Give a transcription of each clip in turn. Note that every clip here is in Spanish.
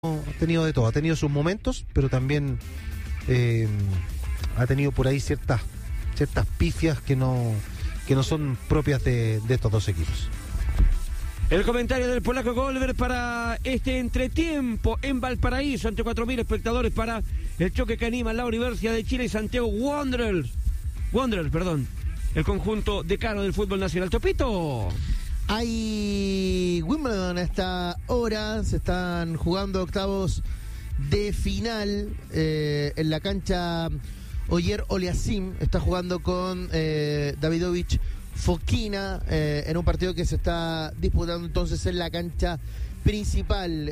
Ha tenido de todo, ha tenido sus momentos, pero también ha tenido por ahí ciertas pifias que no son propias de estos dos equipos. El comentario del polaco Goldberg para este entretiempo en Valparaíso ante 4.000 espectadores para el choque que anima la Universidad de Chile y Santiago Wanderers, el conjunto decano del fútbol nacional. Topito. Hay Wimbledon a esta hora, se están jugando octavos de final en la cancha Oyer Oleasim, está jugando con Davidovich Fokina en un partido que se está disputando entonces en la cancha principal.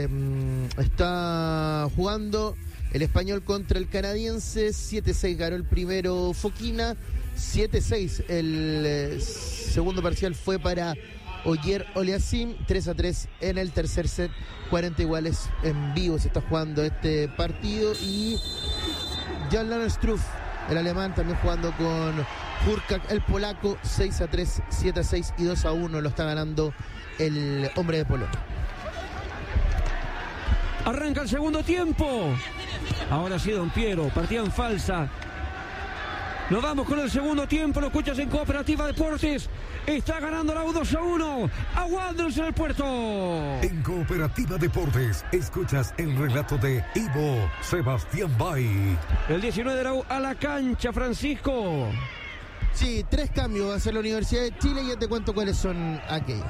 Está jugando el español contra el canadiense, 7-6 ganó el primero Fokina, 7-6 el segundo parcial fue para Oyer Oleasim, 3-3 en el tercer set, 40 iguales en vivo se está jugando este partido. Y Jan-Lennard Struff, el alemán, también jugando con Hurkacz, el polaco, 6-3, 7-6 y 2-1 lo está ganando el hombre de Polonia. Arranca el segundo tiempo. Ahora sí, Don Piero, partida en falsa. Nos vamos con el segundo tiempo, lo escuchas en Cooperativa Deportes. Está ganando la U 2-1 a Wanderers en el puerto. En Cooperativa Deportes escuchas el relato de Ivo Sebastián Bay. El 19 de la U a la cancha, Francisco. Sí, 3 cambios va a hacer la Universidad de Chile y ya te cuento cuáles son aquellos.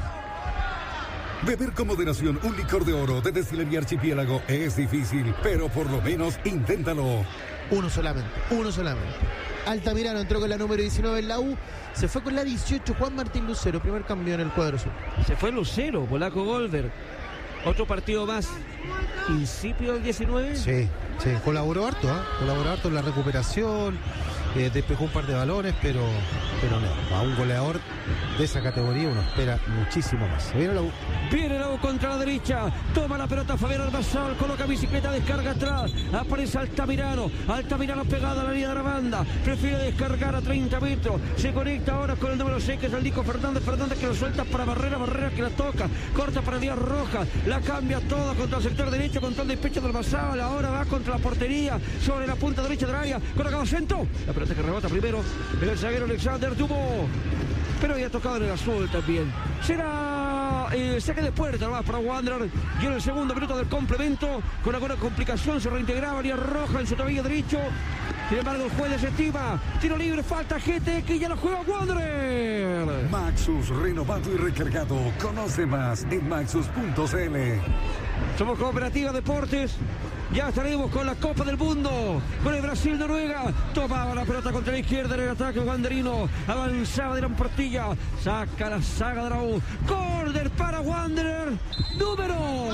Beber con moderación un licor de oro de Destilería Archipiélago es difícil, pero por lo menos inténtalo. Uno solamente. Altamirano entró con la número 19 en la U, se fue con la 18 Juan Martín Lucero, primer cambio en el cuadro sur. Se fue Lucero, polaco Goldberg. Otro partido más insípido el 19. Sí, colaboró harto en la recuperación, despejó un par de balones, pero no, a un goleador de esa categoría uno espera muchísimo más. Viene la U contra la derecha, toma la pelota Fabián Albazal, coloca bicicleta, descarga atrás, aparece Altamirano pegado a la línea de la banda, prefiere descargar a 30 metros, se conecta ahora con el número 6 que es el Nico Fernández que lo suelta para Barrera que la toca, corta para Díaz Rojas, la cambia toda contra el sector derecho, contra el despecho del Albazal, ahora va contra la portería, sobre la punta derecha del área, coloca a centro, la pelota que rebota primero, el zaguero Alexander Dumont, pero había tocado en el azul también. Será saque de puerta nomás para Wanderers. Y en el segundo minuto del complemento, con alguna complicación, se reintegraba Díaz Roja en su tobillo derecho. Sin embargo, el juez desestima. Tiro libre, falta GTX, ya lo juega Wanderers. Maxus, renovado y recargado. Conoce más en maxus.cl. Somos Cooperativa Deportes. Ya estaremos con la Copa del Mundo, con el Brasil-Noruega. Tomaba la pelota contra la izquierda en el ataque wanderino. Avanzaba Dylan Portilla. Saca la saga de la U. Corner para Wanderers. Número.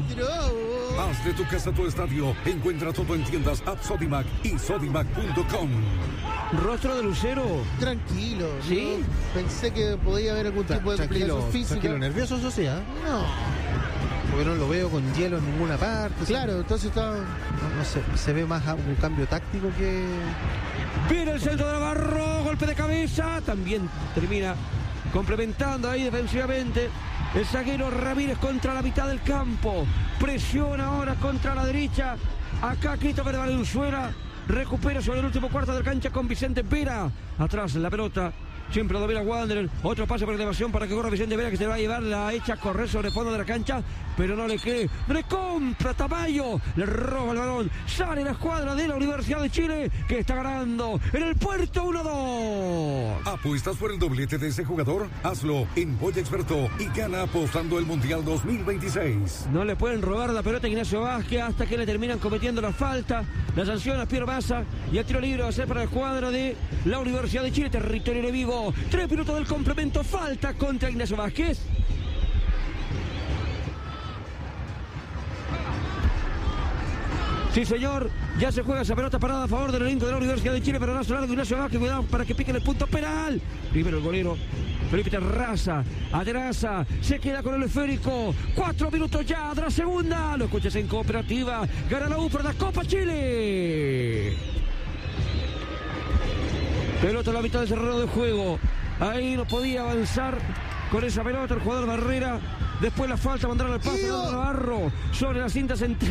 Haz de tu casa tu estadio. Encuentra todo en tiendas App Sodimac y Sodimac.com. Rostro de Lucero. Tranquilo. ¿Sí? Pensé que podía haber algún tipo de complicación física. Tranquilo, nervioso eso sí, ¿eh? No. Porque no lo veo con hielo en ninguna parte. Claro, entonces está... No sé, se ve más un cambio táctico que... Viene el centro de Navarro, golpe de cabeza, también termina complementando ahí defensivamente el zaguero Ramírez contra la mitad del campo, presiona ahora contra la derecha, acá Christopher Valenzuela recupera sobre el último cuarto de cancha con Vicente Vera, atrás la pelota. Siempre lo domina Wanderers. Otro pase por elevación para que corra Vicente Vera, que se va a llevar la hecha a correr sobre el fondo de la cancha, pero no le cree. Le compra Tamayo, le roba el balón. Sale la escuadra de la Universidad de Chile, que está ganando en el puerto 1-2. ¿Apuestas por el doblete de ese jugador? Hazlo en Boya Experto y gana apostando el Mundial 2026. No le pueden robar la pelota a Ignacio Vázquez hasta que le terminan cometiendo la falta. La sanción a Piero Massa y el tiro libre va a ser para la escuadra de la Universidad de Chile, territorio de Vigo. 3 minutos del complemento, falta contra Ignacio Vázquez. Sí, señor, ya se juega esa pelota parada a favor del elenco de la Universidad de Chile, pero no largo Ignacio Vázquez, cuidado para que pique el punto penal. Primero el golero Felipe Terraza, se queda con el esférico. 4 minutos ya de la segunda. Lo escuchas en Cooperativa. Gana la U por la Copa Chile. Pelota a la mitad del terreno de juego. Ahí no podía avanzar con esa pelota el jugador Barrera. Después la falta, mandaron al paso de Navarro sobre la cinta central.